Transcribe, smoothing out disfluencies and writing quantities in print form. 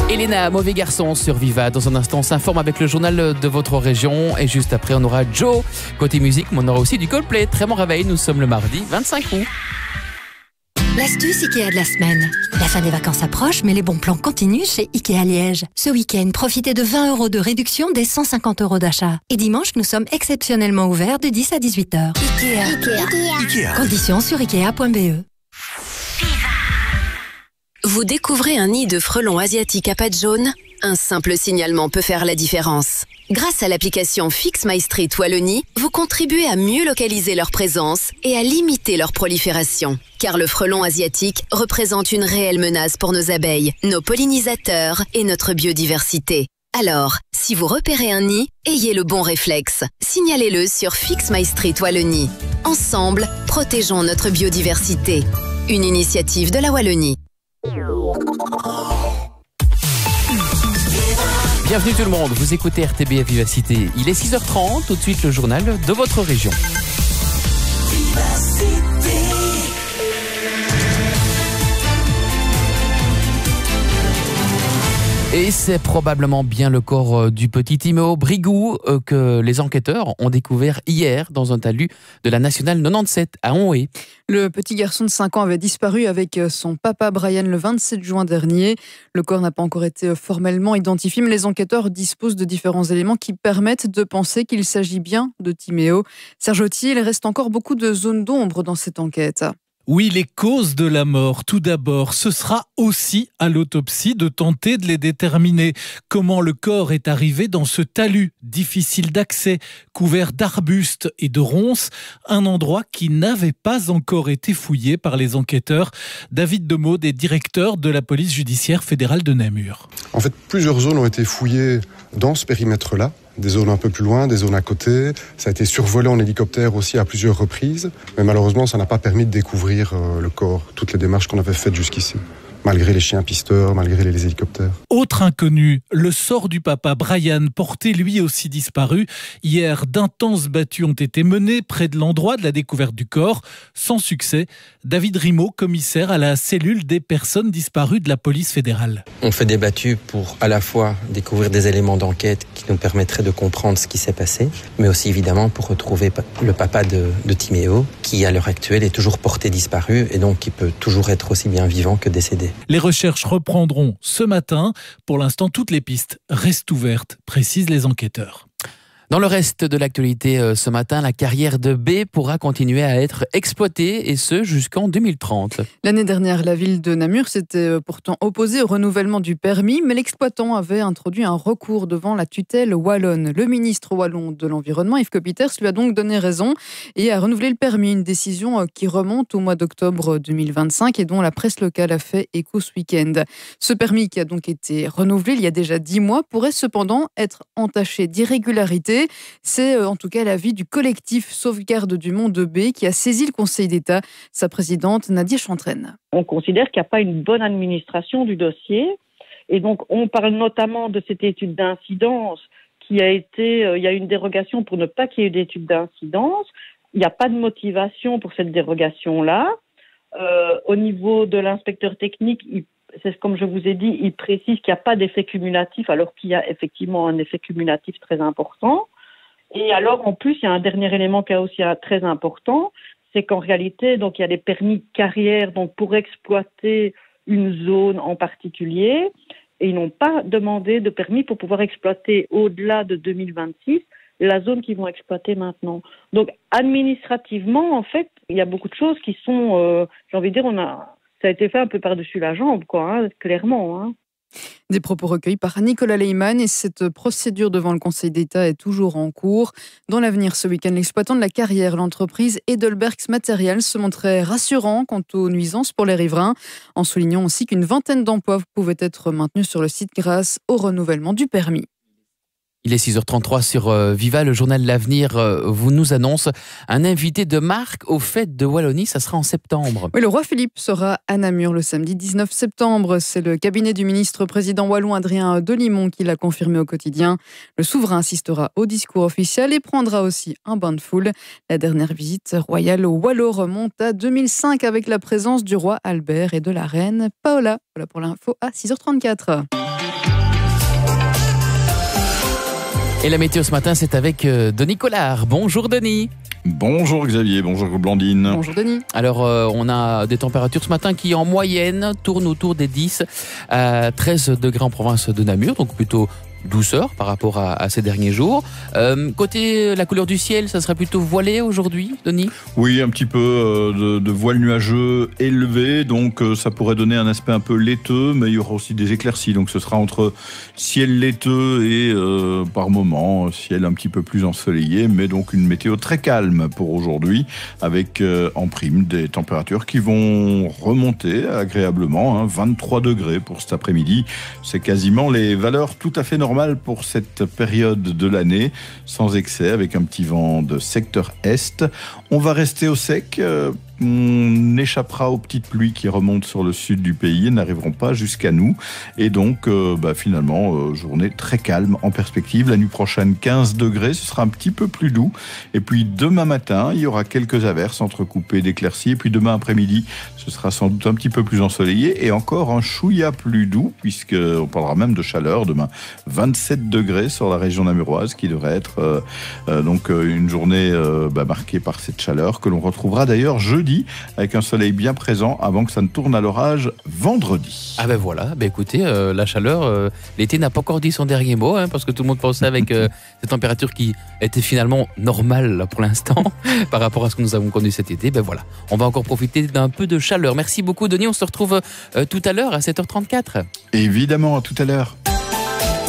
Elena, mauvais garçon sur Viva. Dans un instant, on s'informe avec le journal de votre région. Et juste après, on aura Joe. Côté musique, mais on aura aussi du Coldplay. Très bon réveil, nous sommes le mardi 25 août. L'astuce Ikea de la semaine. La fin des vacances approche, mais les bons plans continuent chez Ikea Liège. Ce week-end, profitez de 20 € de réduction des 150 € d'achat. Et dimanche, nous sommes exceptionnellement ouverts de 10 à 18h. Ikea. Conditions sur ikea.be. Vous découvrez un nid de frelons asiatiques à pattes jaunes ? Un simple signalement peut faire la différence. Grâce à l'application Fix My Street Wallonie, vous contribuez à mieux localiser leur présence et à limiter leur prolifération. Car le frelon asiatique représente une réelle menace pour nos abeilles, nos pollinisateurs et notre biodiversité. Alors, si vous repérez un nid, ayez le bon réflexe. Signalez-le sur Fix My Street Wallonie. Ensemble, protégeons notre biodiversité. Une initiative de la Wallonie. Bienvenue tout le monde, vous écoutez RTBF Vivacité. Il est 6h30, tout de suite le journal de votre région. Et c'est probablement bien le corps du petit Timéo Brigou que les enquêteurs ont découvert hier dans un talus de la Nationale 97 à Onhé. Le petit garçon de 5 ans avait disparu avec son papa Brian le 27 juin dernier. Le corps n'a pas encore été formellement identifié, mais les enquêteurs disposent de différents éléments qui permettent de penser qu'il s'agit bien de Timéo. Serge Autier, il reste encore beaucoup de zones d'ombre dans cette enquête. Oui, les causes de la mort, tout d'abord, ce sera aussi à l'autopsie de tenter de les déterminer. Comment le corps est arrivé dans ce talus, difficile d'accès, couvert d'arbustes et de ronces, un endroit qui n'avait pas encore été fouillé par les enquêteurs. David Demaude est directeur de la police judiciaire fédérale de Namur. En fait, plusieurs zones ont été fouillées dans ce périmètre-là. Des zones un peu plus loin, des zones à côté. Ça a été survolé en hélicoptère aussi à plusieurs reprises. Mais malheureusement, ça n'a pas permis de découvrir le corps, toutes les démarches qu'on avait faites jusqu'ici. Malgré les chiens pisteurs, malgré les hélicoptères. Autre inconnu, le sort du papa Brian, porté lui aussi disparu. Hier, d'intenses battues ont été menées près de l'endroit de la découverte du corps. Sans succès, David Rimaud, commissaire à la cellule des personnes disparues de la police fédérale. On fait des battues pour à la fois découvrir des éléments d'enquête qui nous permettraient de comprendre ce qui s'est passé, mais aussi évidemment pour retrouver le papa de Timéo, qui à l'heure actuelle est toujours porté disparu et donc qui peut toujours être aussi bien vivant que décédé. Les recherches reprendront ce matin. Pour l'instant, toutes les pistes restent ouvertes, précisent les enquêteurs. Dans le reste de l'actualité ce matin, la carrière de B pourra continuer à être exploitée et ce jusqu'en 2030. L'année dernière, la ville de Namur s'était pourtant opposée au renouvellement du permis, mais l'exploitant avait introduit un recours devant la tutelle wallonne. Le ministre wallon de l'Environnement, Yves Copiters, lui a donc donné raison et a renouvelé le permis, une décision qui remonte au mois d'octobre 2025 et dont la presse locale a fait écho ce week-end. Ce permis, qui a donc été renouvelé il y a déjà 10 mois, pourrait cependant être entaché d'irrégularités. C'est en tout cas l'avis du collectif Sauvegarde du Mont de B qui a saisi le Conseil d'État. Sa présidente, Nadia Chantraine. On considère qu'il n'y a pas une bonne administration du dossier. Et donc, on parle notamment de cette étude d'incidence qui a été... il y a une dérogation pour ne pas qu'il y ait d'étude d'incidence. Il n'y a pas de motivation pour cette dérogation-là. Au niveau de l'inspecteur technique, c'est comme je vous ai dit, il précise qu'il n'y a pas d'effet cumulatif, alors qu'il y a effectivement un effet cumulatif très important. Et alors, en plus, il y a un dernier élément qui est aussi très important, c'est qu'en réalité, donc, il y a des permis carrière donc, pour exploiter une zone en particulier, et ils n'ont pas demandé de permis pour pouvoir exploiter au-delà de 2026 la zone qu'ils vont exploiter maintenant. Donc, administrativement, en fait, il y a beaucoup de choses qui sont, j'ai envie de dire, ça a été fait un peu par-dessus la jambe, quoi, clairement. Hein. Des propos recueillis par Nicolas Leyman et cette procédure devant le Conseil d'État est toujours en cours. Dans l'avenir, ce week-end, l'exploitant de la carrière, l'entreprise Edelbergs Materials, se montrait rassurant quant aux nuisances pour les riverains, en soulignant aussi qu'une vingtaine d'emplois pouvaient être maintenus sur le site grâce au renouvellement du permis. Il est 6h33 sur Viva, le journal de l'avenir vous nous annonce un invité de marque aux fêtes de Wallonie, ça sera en septembre. Oui, le roi Philippe sera à Namur le samedi 19 septembre. C'est le cabinet du ministre-président wallon Adrien Delimont qui l'a confirmé au quotidien. Le souverain assistera au discours officiel et prendra aussi un bain de foule. La dernière visite royale au Wallo remonte à 2005 avec la présence du roi Albert et de la reine Paola. Voilà pour l'info à 6h34. Et la météo ce matin, c'est avec Denis Collard. Bonjour Denis. Bonjour Xavier, bonjour Blandine. Bonjour Denis. Alors, on a des températures ce matin qui, en moyenne, tournent autour des 10 à 13 degrés en province de Namur, donc plutôt douceur par rapport à ces derniers jours. Côté la couleur du ciel, ça serait plutôt voilé aujourd'hui, Denis ? Oui, un petit peu de voile nuageux élevé, donc ça pourrait donner un aspect un peu laiteux, mais il y aura aussi des éclaircies, donc ce sera entre ciel laiteux et par moments ciel un petit peu plus ensoleillé, mais donc une météo très calme pour aujourd'hui, avec en prime des températures qui vont remonter agréablement, 23 degrés pour cet après-midi. C'est quasiment les valeurs tout à fait normales pour cette période de l'année, sans excès, avec un petit vent de secteur est. On va rester au sec. On échappera aux petites pluies qui remontent sur le sud du pays et n'arriveront pas jusqu'à nous. Et donc, finalement, journée très calme en perspective. La nuit prochaine, 15 degrés, ce sera un petit peu plus doux. Et puis, demain matin, il y aura quelques averses entrecoupées d'éclaircies. Et puis, demain après-midi, ce sera sans doute un petit peu plus ensoleillé et encore un chouïa plus doux, puisqu'on parlera même de chaleur demain. 27 degrés sur la région namuroise, qui devrait être donc une journée marquée par cette chaleur, que l'on retrouvera d'ailleurs jeudi, avec un soleil bien présent avant que ça ne tourne à l'orage vendredi. Ah ben voilà, écoutez, la chaleur, l'été n'a pas encore dit son dernier mot, parce que tout le monde pensait avec ces températures qui étaient finalement normales là, pour l'instant, par rapport à ce que nous avons connu cet été. Ben voilà, on va encore profiter d'un peu de chaleur. Merci beaucoup Denis, on se retrouve tout à l'heure à 7h34. Évidemment, à tout à l'heure.